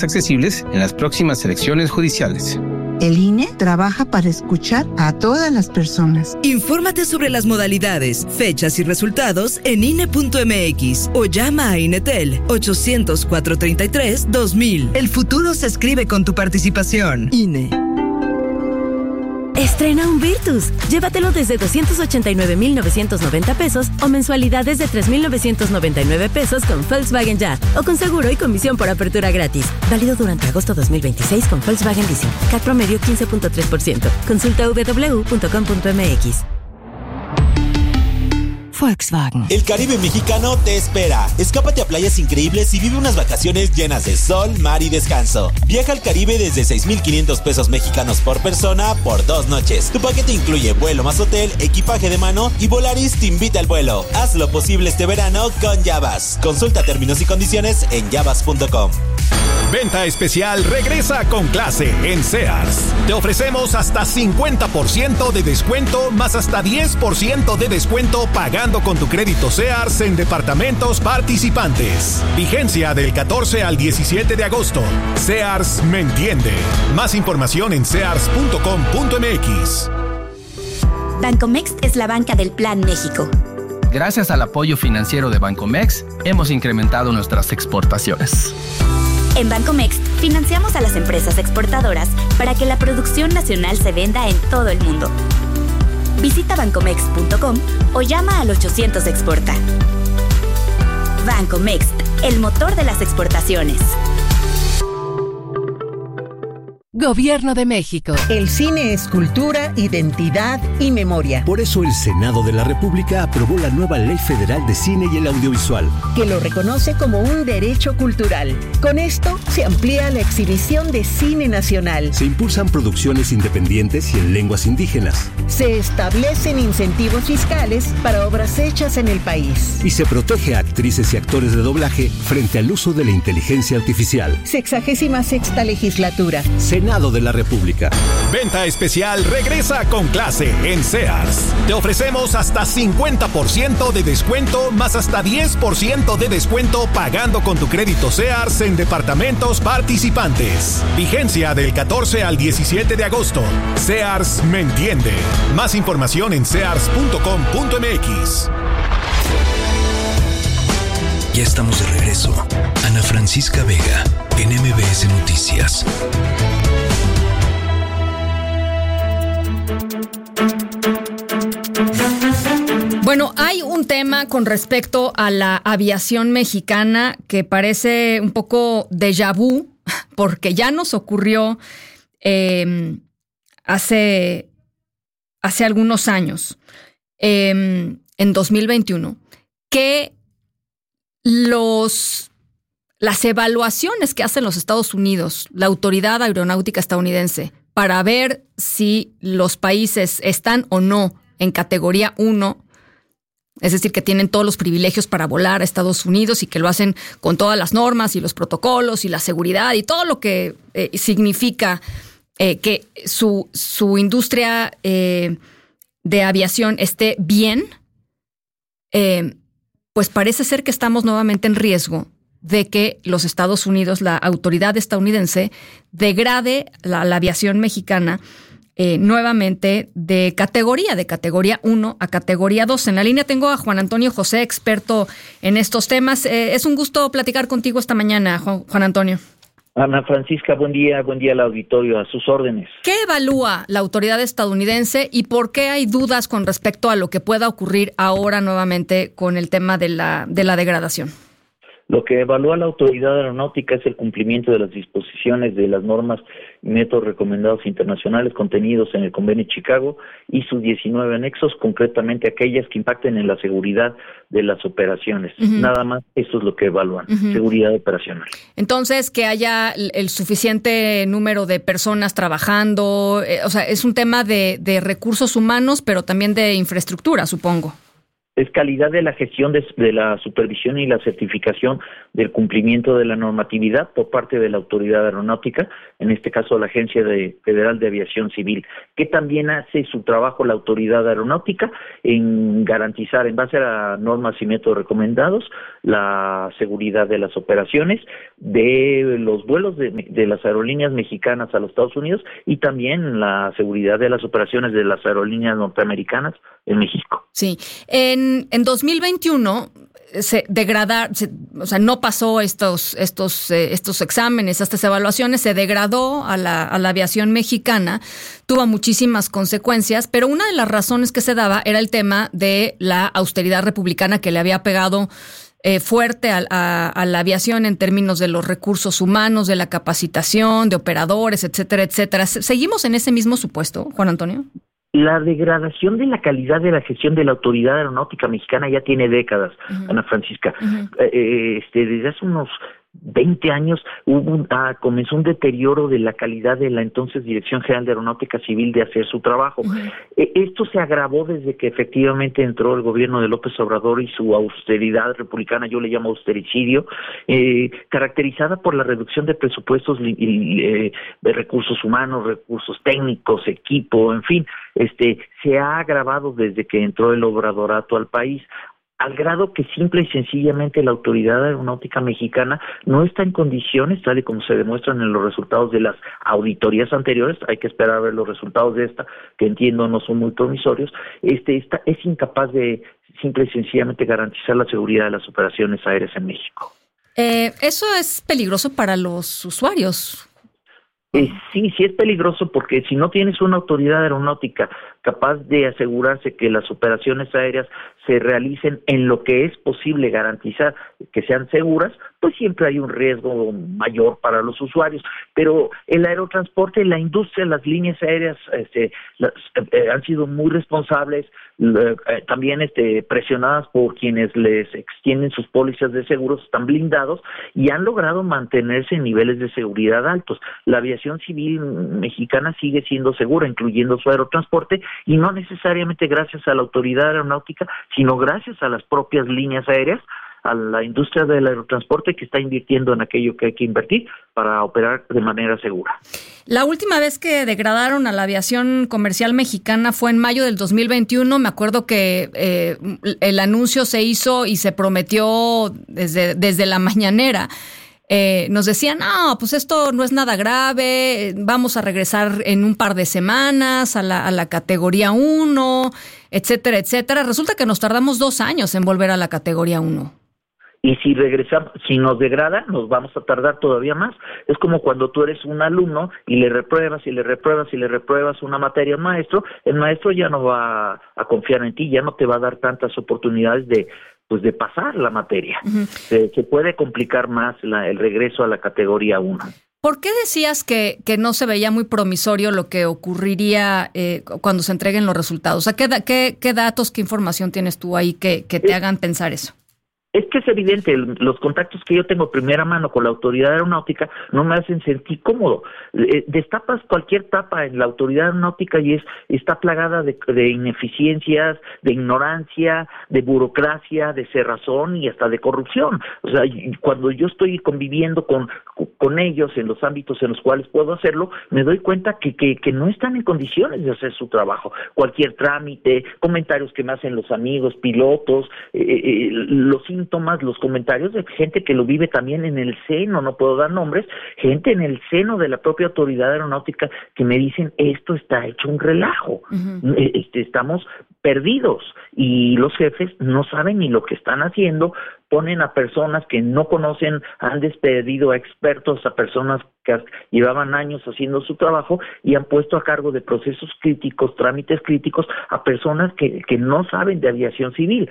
accesibles en las próximas elecciones judiciales. El INE trabaja para escuchar a todas las personas. Infórmate sobre las modalidades, fechas y resultados en INE.mx o llama a INETEL 800-433-2000. El futuro se escribe con tu participación. INE. Estrena un Virtus. Llévatelo desde 289,990 pesos o mensualidades de 3,999 pesos con Volkswagen Ya o con seguro y comisión por apertura gratis. Válido durante agosto 2026 con Volkswagen Leasing. CAT promedio 15.3%. Consulta www.com.mx. Volkswagen. El Caribe mexicano te espera. Escápate a playas increíbles y vive unas vacaciones llenas de sol, mar y descanso. Viaja al Caribe desde 6,500 pesos mexicanos por persona por 2 noches. Tu paquete incluye vuelo más hotel, equipaje de mano y Volaris te invita al vuelo. Haz lo posible este verano con Yavas. Consulta términos y condiciones en yavas.com. Venta especial regresa con clase en Sears. Te ofrecemos hasta 50% de descuento más hasta 10% de descuento pagando con tu crédito Sears en departamentos participantes. Vigencia del 14 al 17 de agosto. Sears me entiende. Más información en sears.com.mx. Bancomext es la banca del Plan México. Gracias al apoyo financiero de Bancomext, hemos incrementado nuestras exportaciones. En Bancomext financiamos a las empresas exportadoras para que la producción nacional se venda en todo el mundo. Visita bancomext.com o llama al 800 Exporta. Bancomext, el motor de las exportaciones. Gobierno de México. El cine es cultura, identidad y memoria. Por eso el Senado de la República aprobó la nueva Ley Federal de Cine y el Audiovisual, que lo reconoce como un derecho cultural. Con esto se amplía la exhibición de cine nacional. Se impulsan producciones independientes y en lenguas indígenas. Se establecen incentivos fiscales para obras hechas en el país. Y se protege a actrices y actores de doblaje frente al uso de la inteligencia artificial. 66ª legislatura. Senado de la República. Venta especial regresa con clase en Sears. Te ofrecemos hasta 50% de descuento más hasta 10% de descuento pagando con tu crédito Sears en departamentos participantes. Vigencia del 14 al 17 de agosto. Sears me entiende. Más información en sears.com.mx. Ya estamos de regreso. Ana Francisca Vega en MBS Noticias. Bueno, hay un tema con respecto a la aviación mexicana que parece un poco déjà vu, porque ya nos ocurrió hace algunos años, en 2021, que las evaluaciones que hacen los Estados Unidos, la Autoridad Aeronáutica Estadounidense, para ver si los países están o no en categoría 1, es decir, que tienen todos los privilegios para volar a Estados Unidos y que lo hacen con todas las normas y los protocolos y la seguridad y todo lo que significa que su industria de aviación esté bien, pues parece ser que estamos nuevamente en riesgo de que los Estados Unidos, la autoridad estadounidense, degrade la aviación mexicana nuevamente de categoría 1 a categoría 2. En la línea tengo a Juan Antonio José, experto en estos temas. Es un gusto platicar contigo esta mañana, Juan Antonio. Ana Francisca, buen día al auditorio, a sus órdenes. ¿Qué evalúa la autoridad estadounidense y por qué hay dudas con respecto a lo que pueda ocurrir ahora nuevamente con el tema de la degradación? Lo que evalúa la autoridad aeronáutica es el cumplimiento de las disposiciones de las normas y métodos recomendados internacionales contenidos en el Convenio de Chicago y sus 19 anexos, concretamente aquellas que impacten en la seguridad de las operaciones. Uh-huh. Nada más, eso es lo que evalúan, seguridad operacional. Entonces, que haya el suficiente número de personas trabajando, o sea, es un tema de recursos humanos, pero también de infraestructura, supongo. Es calidad de la gestión de la supervisión y la certificación del cumplimiento de la normatividad por parte de la autoridad aeronáutica, en este caso la Agencia Federal de Aviación Civil, que también hace su trabajo la autoridad aeronáutica en garantizar, en base a normas y métodos recomendados, la seguridad de las operaciones de los vuelos de las aerolíneas mexicanas a los Estados Unidos y también la seguridad de las operaciones de las aerolíneas norteamericanas en México. Sí. En 2021 no pasó estos exámenes, estas evaluaciones, se degradó a la aviación mexicana, tuvo muchísimas consecuencias, pero una de las razones que se daba era el tema de la austeridad republicana que le había pegado fuerte a la aviación en términos de los recursos humanos, de la capacitación, de operadores, etcétera, etcétera. ¿Seguimos en ese mismo supuesto, Juan Antonio? La degradación de la calidad de la gestión de la Autoridad Aeronáutica Mexicana ya tiene décadas, Ana Francisca. Desde hace unos 20 años comenzó un deterioro de la calidad de la entonces Dirección General de Aeronáutica Civil de hacer su trabajo. Esto se agravó desde que efectivamente entró el gobierno de López Obrador y su austeridad republicana, yo le llamo austericidio, caracterizada por la reducción de presupuestos de recursos humanos, recursos técnicos, equipo, en fin, se ha agravado desde que entró el obradorato al país, al grado que simple y sencillamente la Autoridad Aeronáutica Mexicana no está en condiciones, tal y como se demuestran en los resultados de las auditorías anteriores, hay que esperar a ver los resultados de esta, que entiendo no son muy promisorios, es incapaz de simple y sencillamente garantizar la seguridad de las operaciones aéreas en México. Eso es peligroso para los usuarios. Sí es peligroso porque si no tienes una autoridad aeronáutica capaz de asegurarse que las operaciones aéreas se realicen en lo que es posible garantizar que sean seguras, pues siempre hay un riesgo mayor para los usuarios. Pero el aerotransporte, la industria, las líneas aéreas han sido muy responsables, también presionadas por quienes les extienden sus pólizas de seguros, están blindados y han logrado mantenerse en niveles de seguridad altos. La aviación civil mexicana sigue siendo segura, incluyendo su aerotransporte, y no necesariamente gracias a la autoridad aeronáutica, sino gracias a las propias líneas aéreas, a la industria del aerotransporte que está invirtiendo en aquello que hay que invertir para operar de manera segura. La última vez que degradaron a la aviación comercial mexicana fue en mayo del 2021. Me acuerdo que el anuncio se hizo y se prometió desde la mañanera. Nos decían, no, pues esto no es nada grave, vamos a regresar en un par de semanas a la categoría 1, etcétera, etcétera. Resulta que nos tardamos 2 años en volver a la categoría 1. Y si regresamos, si nos degrada, nos vamos a tardar todavía más. Es como cuando tú eres un alumno y le repruebas una materia al maestro, el maestro ya no va a confiar en ti, ya no te va a dar tantas oportunidades de pasar la materia. Uh-huh. Se puede complicar más el regreso a la categoría 1. ¿Por qué decías que no se veía muy promisorio lo que ocurriría cuando se entreguen los resultados? O sea, ¿qué datos, qué información tienes tú ahí que te hagan pensar eso? Es que es evidente, los contactos que yo tengo de primera mano con la autoridad aeronáutica no me hacen sentir cómodo. Destapas cualquier tapa en la autoridad aeronáutica y está plagada de ineficiencias, de ignorancia, de burocracia, de cerrazón y hasta de corrupción. O sea, cuando yo estoy conviviendo con ellos en los ámbitos en los cuales puedo hacerlo, me doy cuenta que no están en condiciones de hacer su trabajo. Cualquier trámite, comentarios que me hacen los amigos, pilotos, los síntomas, los comentarios de gente que lo vive también en el seno, no puedo dar nombres, gente en el seno de la propia autoridad aeronáutica que me dicen, esto está hecho un relajo, uh-huh. Estamos perdidos y los jefes no saben ni lo que están haciendo, ponen a personas que no conocen, han despedido a expertos, a personas que llevaban años haciendo su trabajo y han puesto a cargo de procesos críticos, trámites críticos a personas que no saben de aviación civil.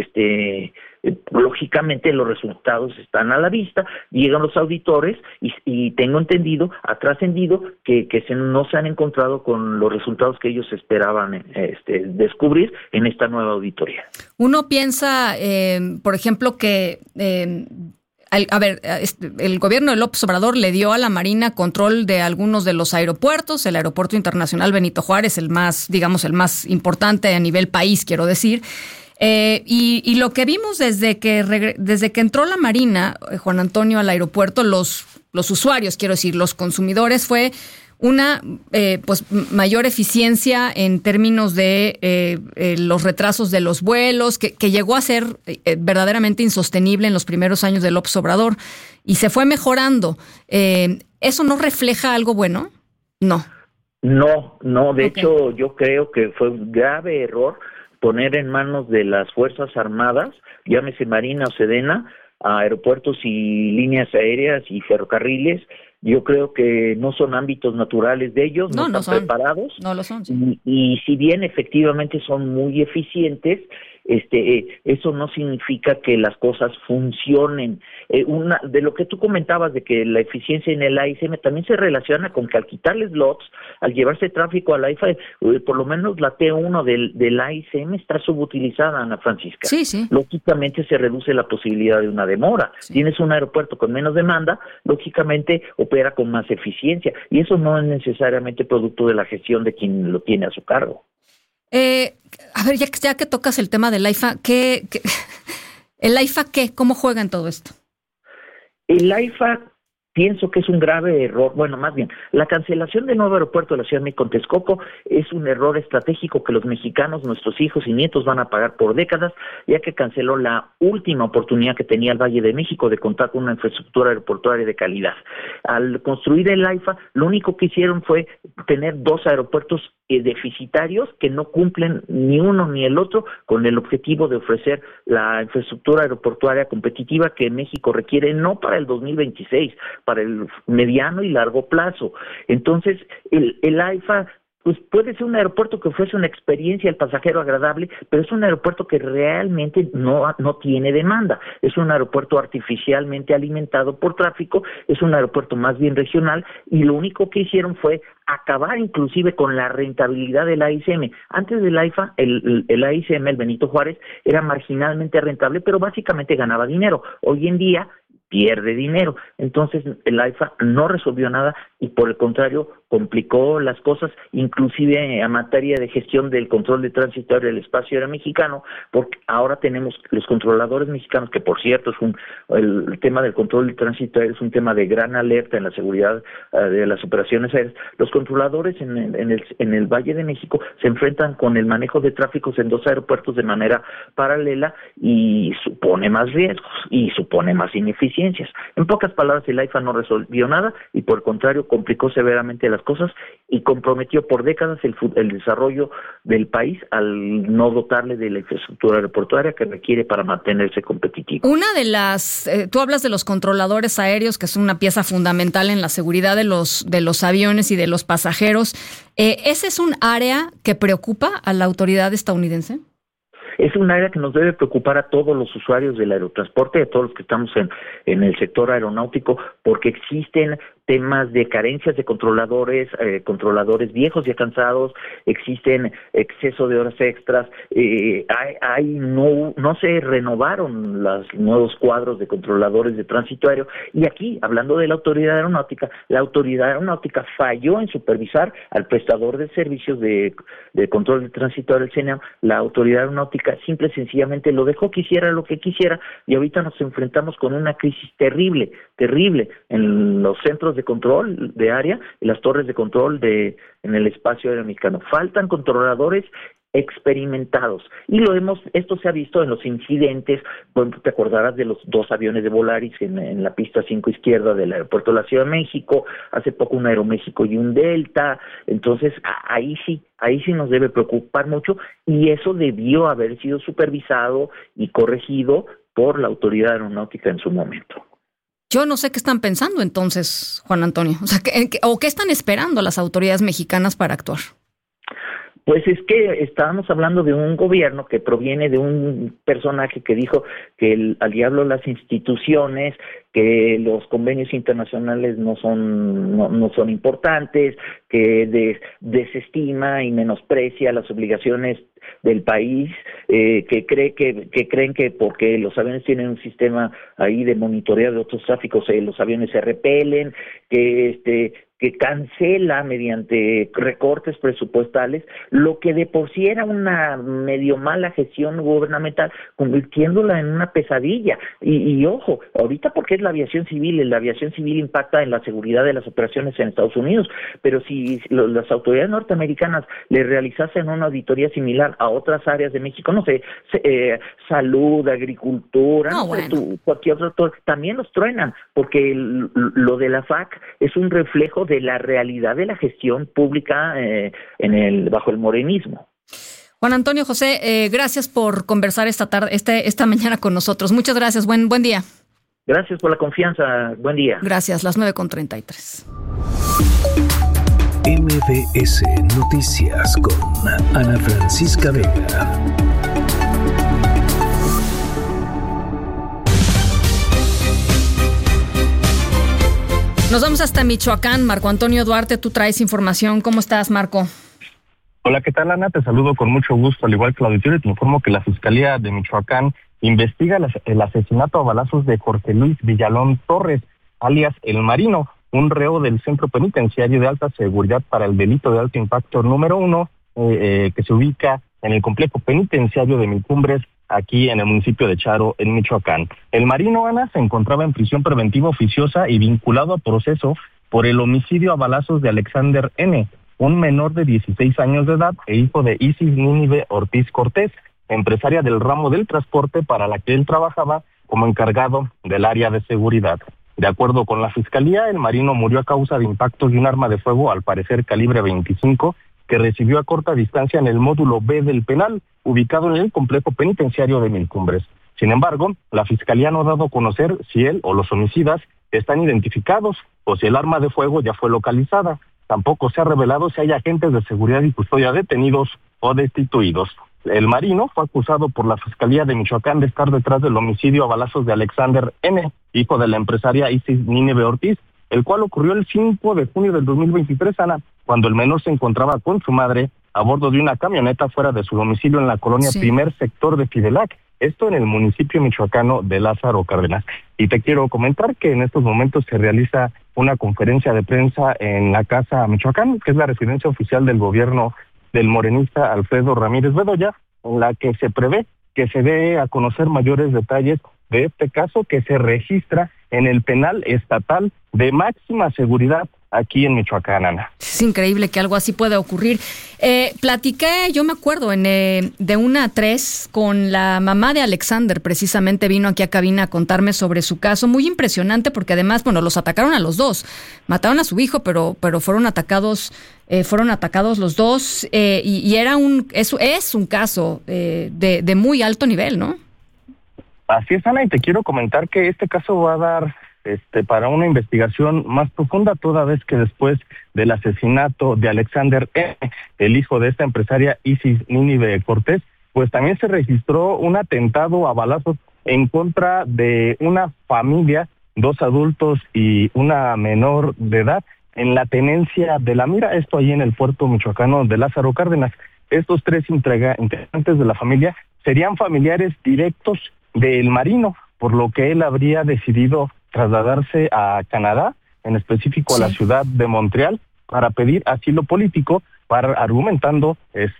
Lógicamente los resultados están a la vista, llegan los auditores y tengo entendido, ha trascendido que no se han encontrado con los resultados que ellos esperaban descubrir en esta nueva auditoría. Uno piensa, por ejemplo, que el gobierno de López Obrador le dio a la Marina control de algunos de los aeropuertos, el Aeropuerto Internacional Benito Juárez, el más importante a nivel país, quiero decir. Y lo que vimos desde que entró la Marina, Juan Antonio, al aeropuerto, los usuarios, quiero decir, los consumidores, fue una mayor eficiencia en términos de los retrasos de los vuelos, que llegó a ser verdaderamente insostenible en los primeros años de López Obrador y se fue mejorando. ¿Eso no refleja algo bueno? No. No, de hecho yo creo que fue un grave error poner en manos de las Fuerzas Armadas, llámese Marina o Sedena, a aeropuertos y líneas aéreas y ferrocarriles. Yo creo que no son ámbitos naturales de ellos, no están preparados. No lo son. Sí. Y si bien efectivamente son muy eficientes, eso no significa que las cosas funcionen. De lo que tú comentabas de que la eficiencia en el AICM también se relaciona con que al quitarle slots, al llevarse tráfico a la AIFA, por lo menos la T1 del AICM está subutilizada, Ana Francisca. Sí. Lógicamente se reduce la posibilidad de una demora. Sí. Tienes un aeropuerto con menos demanda, lógicamente opera con más eficiencia, y eso no es necesariamente producto de la gestión de quien lo tiene a su cargo. A ver, ya que tocas el tema del AIFA, ¿el AIFA qué? ¿Cómo juega en todo esto? El AIFA pienso que es un grave error, bueno, más bien, la cancelación del nuevo aeropuerto de la Ciudad de México en Texcoco es un error estratégico que los mexicanos, nuestros hijos y nietos van a pagar por décadas, ya que canceló la última oportunidad que tenía el Valle de México de contar con una infraestructura aeroportuaria de calidad. Al construir el AIFA, lo único que hicieron fue tener dos aeropuertos deficitarios que no cumplen ni uno ni el otro con el objetivo de ofrecer la infraestructura aeroportuaria competitiva que México requiere, no para el 2026, para el mediano y largo plazo. Entonces, el AIFA pues puede ser un aeropuerto que ofrece una experiencia al pasajero agradable, pero es un aeropuerto que realmente no tiene demanda. Es un aeropuerto artificialmente alimentado por tráfico, es un aeropuerto más bien regional, y lo único que hicieron fue acabar inclusive con la rentabilidad del AICM. Antes del AIFA, el AICM, el Benito Juárez, era marginalmente rentable, pero básicamente ganaba dinero. Hoy en día pierde dinero. Entonces el AIFA no resolvió nada y por el contrario complicó las cosas, inclusive a materia de gestión del control de tránsito aéreo del espacio aéreo mexicano, porque ahora tenemos los controladores mexicanos, que por cierto el tema del control de tránsito aéreo es un tema de gran alerta en la seguridad de las operaciones aéreas. Los controladores en el Valle de México se enfrentan con el manejo de tráficos en dos aeropuertos de manera paralela y supone más riesgos y supone más ineficiencias. En pocas palabras, el AIFA no resolvió nada y por el contrario complicó severamente las cosas y comprometió por décadas el desarrollo del país al no dotarle de la infraestructura aeroportuaria que requiere para mantenerse competitivo. Una de las, tú hablas de los controladores aéreos, que es una pieza fundamental en la seguridad de los aviones y de los pasajeros. ¿Ese es un área que preocupa a la autoridad estadounidense? Es un área que nos debe preocupar a todos los usuarios del aerotransporte, a todos los que estamos en el sector aeronáutico, porque existen temas de carencias de controladores viejos ya cansados, existen exceso de horas extras, no se renovaron los nuevos cuadros de controladores de tránsito aéreo, y aquí, hablando de la autoridad aeronáutica falló en supervisar al prestador de servicios de control de tránsito aéreo, el CNEAM. La autoridad aeronáutica simple y sencillamente lo dejó que hiciera lo que quisiera, y ahorita nos enfrentamos con una crisis terrible en los centros de control de área y las torres de control en el espacio aéreo mexicano. Faltan controladores experimentados y esto se ha visto en los incidentes. Bueno, te acordarás de los dos aviones de Volaris en la pista 5 izquierda del aeropuerto de la Ciudad de México, hace poco un Aeroméxico y un Delta. Entonces ahí sí nos debe preocupar mucho, y eso debió haber sido supervisado y corregido por la autoridad aeronáutica en su momento. Yo no sé qué están pensando entonces, Juan Antonio. O sea, ¿qué están esperando las autoridades mexicanas para actuar? Pues es que estábamos hablando de un gobierno que proviene de un personaje que dijo que al diablo las instituciones, que los convenios internacionales no son importantes, que desestima y menosprecia las obligaciones del país, que creen que porque los aviones tienen un sistema ahí de monitoreo de otros tráficos, los aviones se repelen, que que cancela mediante recortes presupuestales lo que de por sí era una medio mala gestión gubernamental, convirtiéndola en una pesadilla. Y ojo, ahorita porque es la aviación civil impacta en la seguridad de las operaciones en Estados Unidos, pero si las autoridades norteamericanas le realizasen una auditoría similar a otras áreas de México, no sé, salud, agricultura, cualquier otro, también los truenan, porque lo de la FAC es un reflejo de la realidad de la gestión pública bajo el morenismo. Juan Antonio José, gracias por conversar esta mañana con nosotros. Muchas gracias, buen día. Gracias por la confianza, buen día. Gracias, las 9:33. MBS Noticias con Ana Francisca Vega. Nos vamos hasta Michoacán. Marco Antonio Duarte, tú traes información. ¿Cómo estás, Marco? Hola, ¿qué tal, Ana? Te saludo con mucho gusto, al igual que el auditorio, y te informo que la Fiscalía de Michoacán investiga el asesinato a balazos de Jorge Luis Villalón Torres, alias El Marino, un reo del Centro Penitenciario de Alta Seguridad para el delito de alto impacto número 1, que se ubica en el complejo penitenciario de Milcumbres, aquí en el municipio de Charo, en Michoacán. El Marino, Ana, se encontraba en prisión preventiva oficiosa y vinculado a proceso por el homicidio a balazos de Alexander N., un menor de 16 años de edad e hijo de Isis Nínive Ortiz Cortés, empresaria del ramo del transporte para la que él trabajaba como encargado del área de seguridad. De acuerdo con la Fiscalía, el Marino murió a causa de impactos de un arma de fuego, al parecer calibre 25, que recibió a corta distancia en el módulo B del penal, ubicado en el complejo penitenciario de Milcumbres. Sin embargo, la Fiscalía no ha dado a conocer si él o los homicidas están identificados o si el arma de fuego ya fue localizada. Tampoco se ha revelado si hay agentes de seguridad y custodia detenidos o destituidos. El Marino fue acusado por la Fiscalía de Michoacán de estar detrás del homicidio a balazos de Alexander N., hijo de la empresaria Isis Nínive Ortiz, el cual ocurrió el 5 de junio del 2023, Ana, cuando el menor se encontraba con su madre a bordo de una camioneta fuera de su domicilio en la colonia Primer Sector de Fidelac, esto en el municipio michoacano de Lázaro Cárdenas. Y te quiero comentar que en estos momentos se realiza una conferencia de prensa en la Casa Michoacán, que es la residencia oficial del gobierno del morenista Alfredo Ramírez Bedoya, en la que se prevé que se dé a conocer mayores detalles de este caso que se registra en el penal estatal de máxima seguridad aquí en Michoacán, Ana. Es increíble que algo así pueda ocurrir. Platiqué, yo me acuerdo, de una 3 con la mamá de Alexander, precisamente vino aquí a cabina a contarme sobre su caso, muy impresionante porque además, bueno, los atacaron a los dos, mataron a su hijo, pero fueron atacados los dos, y es un caso de muy alto nivel, ¿no? Así es, Ana, y te quiero comentar que este caso va a dar para una investigación más profunda, toda vez que después del asesinato de Alexander N., el hijo de esta empresaria Isis Nínive Cortés, pues también se registró un atentado a balazos en contra de una familia, 2 adultos y una menor de edad, en la tenencia de La Mira, esto ahí en el puerto michoacano de Lázaro Cárdenas. Estos 3 integrantes de la familia serían familiares directos del Marino, por lo que él habría decidido trasladarse a Canadá, en específico a la ciudad de Montreal, para pedir asilo político, argumentando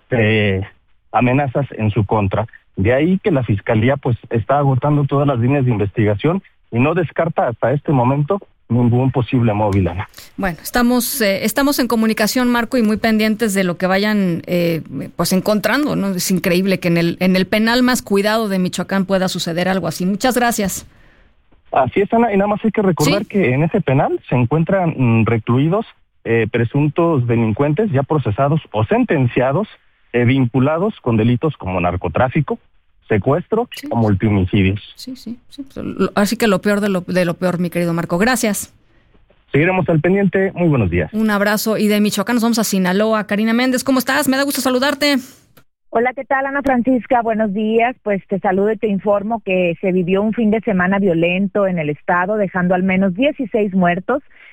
amenazas en su contra. De ahí que la Fiscalía pues está agotando todas las líneas de investigación y no descarta hasta este momento ningún posible móvil, Ana. Bueno, estamos en comunicación, Marco, y muy pendientes de lo que vayan pues encontrando, ¿no? Es increíble que en el penal más cuidado de Michoacán pueda suceder algo así. Muchas gracias. Así es, Ana, y nada más hay que recordar que en ese penal se encuentran recluidos presuntos delincuentes ya procesados o sentenciados, vinculados con delitos como narcotráfico, secuestro o multihomicidios. Sí. Así que lo peor de lo peor, mi querido Marco. Gracias. Seguiremos al pendiente. Muy buenos días. Un abrazo. Y de Michoacán nos vamos a Sinaloa. Karina Méndez, ¿cómo estás? Me da gusto saludarte. Hola, ¿qué tal, Ana Francisca? Buenos días. Pues te saludo y te informo que se vivió un fin de semana violento en el estado, dejando al menos 16 muertos,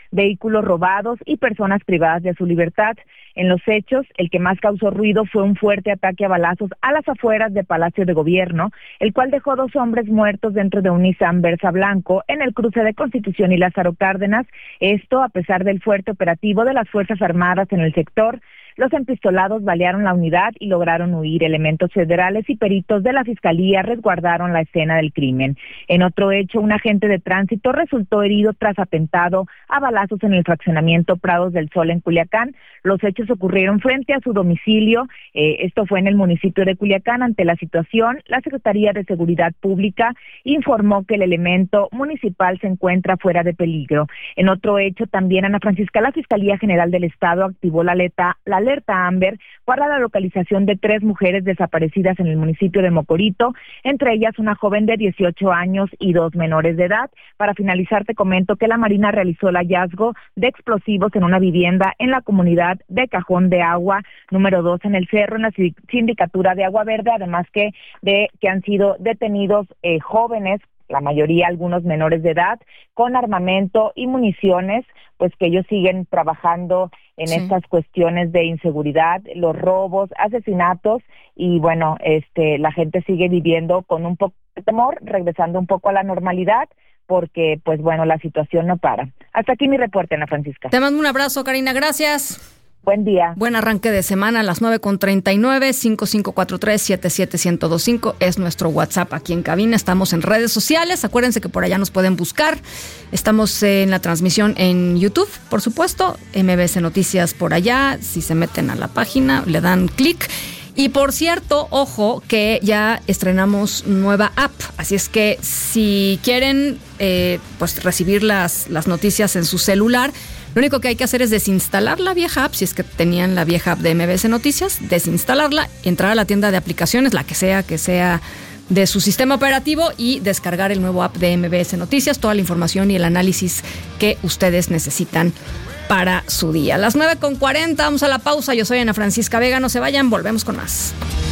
vehículos robados y personas privadas de su libertad. En los hechos, el que más causó ruido fue un fuerte ataque a balazos a las afueras de Palacio de Gobierno, el cual dejó 2 hombres muertos dentro de un Nissan Versa blanco en el cruce de Constitución y Lázaro Cárdenas, esto a pesar del fuerte operativo de las Fuerzas Armadas en el sector. Los empistolados balearon la unidad y lograron huir. Elementos federales y peritos de la Fiscalía resguardaron la escena del crimen. En otro hecho, un agente de tránsito resultó herido tras atentado a balazos en el fraccionamiento Prados del Sol en Culiacán. Los hechos ocurrieron frente a su domicilio. Esto fue en el municipio de Culiacán. Ante la situación, la Secretaría de Seguridad Pública informó que el elemento municipal se encuentra fuera de peligro. En otro hecho, también, Ana Francisca, la Fiscalía General del Estado activó la alerta Amber para la localización de 3 mujeres desaparecidas en el municipio de Mocorito, entre ellas una joven de 18 años y 2 menores de edad. Para finalizar, te comento que la Marina realizó el hallazgo de explosivos en una vivienda en la comunidad de Cajón de Agua, número 2 en el Cerro, en la sindicatura de Agua Verde, además que han sido detenidos jóvenes, la mayoría algunos menores de edad, con armamento y municiones, pues que ellos siguen trabajando en estas cuestiones de inseguridad, los robos, asesinatos, y bueno, la gente sigue viviendo con un poco de temor, regresando un poco a la normalidad, porque pues bueno, la situación no para. Hasta aquí mi reporte, Ana Francisca. Te mando un abrazo, Karina, gracias. Buen día. Buen arranque de semana a las 9:39, 5543-77125 es nuestro WhatsApp aquí en cabina. Estamos en redes sociales, acuérdense que por allá nos pueden buscar. Estamos en la transmisión en YouTube, por supuesto, MBS Noticias por allá. Si se meten a la página, le dan clic. Y por cierto, ojo, que ya estrenamos nueva app, así es que si quieren pues recibir las noticias en su celular, lo único que hay que hacer es desinstalar la vieja app, si es que tenían la vieja app de MBS Noticias, desinstalarla, entrar a la tienda de aplicaciones, la que sea de su sistema operativo, y descargar el nuevo app de MBS Noticias, toda la información y el análisis que ustedes necesitan para su día. A las 9:40, vamos a la pausa. Yo soy Ana Francisca Vega, no se vayan, volvemos con más.